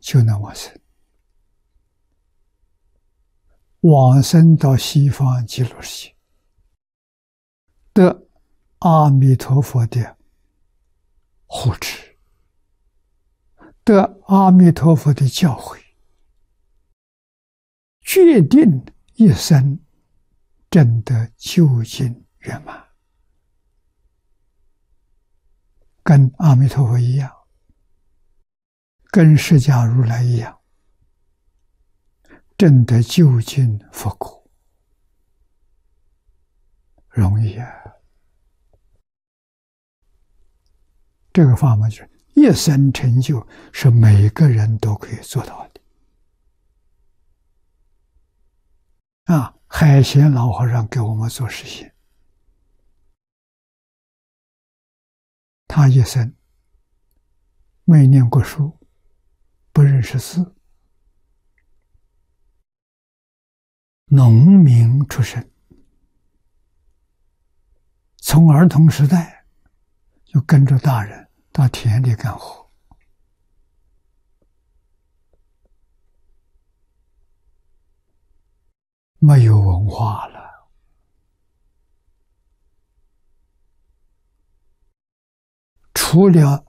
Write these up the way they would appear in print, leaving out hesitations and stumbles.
就能往生。往生到西方极乐世界，得阿弥陀佛的护持，得阿弥陀佛的教诲，决定一生证得究竟圆满，跟阿弥陀佛一样，跟释迦如来一样，证得究竟佛果，容易啊！这个法门就是一生成就，是每个人都可以做到的。海贤老和尚给我们做实现，他一生没念过书，不认识字，农民出身，从儿童时代就跟着大人到田里干活，没有文化了，除了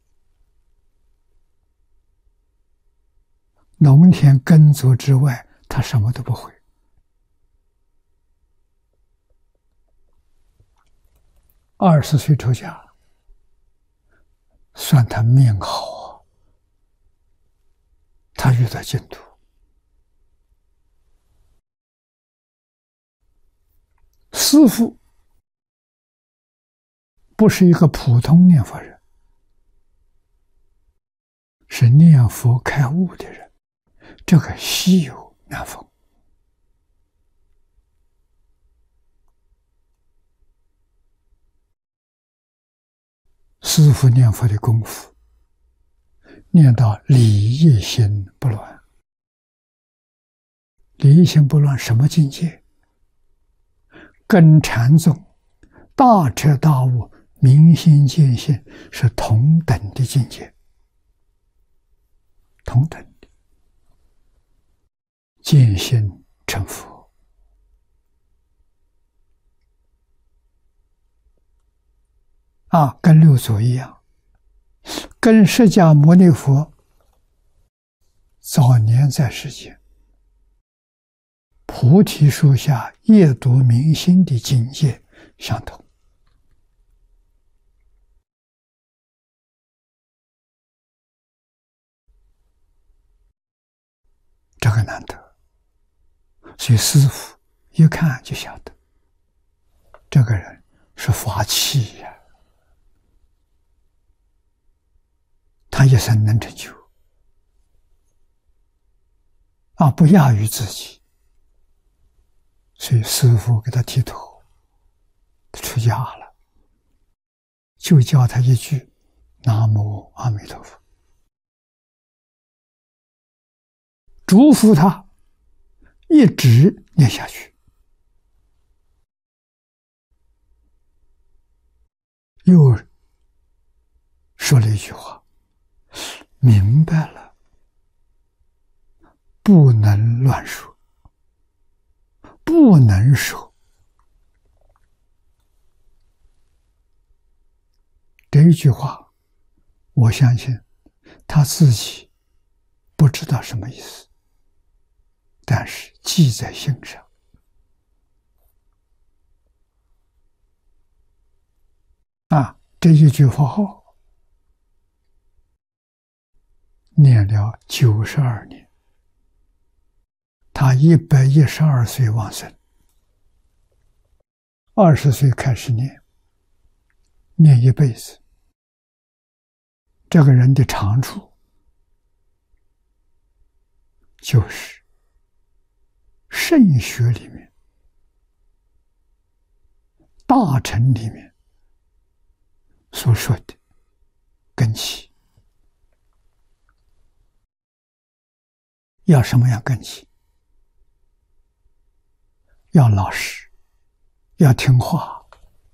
农田耕作之外，他什么都不会。20岁出家，算他命好，他遇到净土。师父不是一个普通念佛人，是念佛开悟的人，这个稀有难逢。师父念佛的功夫，念到理一心不乱。理一心不乱什么境界？跟禅宗大彻大悟、明心见性是同等的境界，同等的见性成佛。跟六祖一样，跟释迦牟尼佛早年在世间菩提树下夜读明心的境界相同。这个难得，所以师父一看就晓得，这个人是法器呀，他一生能成就，不亚于自己。所以师父给他剃头，他出家了，就教他一句南无阿弥陀佛，嘱咐他一直念下去。又说了一句话，明白了，不能乱说，不能说。这一句话，我相信他自己不知道什么意思，但是记在心上。这一句佛号念了92年，他112岁往生，20岁开始念，念一辈子。这个人的长处就是圣学里面、大乘里面所说的根基。要什么样根基？要老实，要听话，